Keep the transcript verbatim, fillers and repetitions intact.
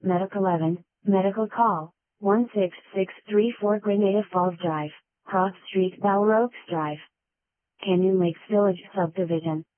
Medic eleven, Medical Call, one six six three four Grenada Falls Drive, Cross Street, Bowler Oaks Drive. Canyon Lakes Village Subdivision.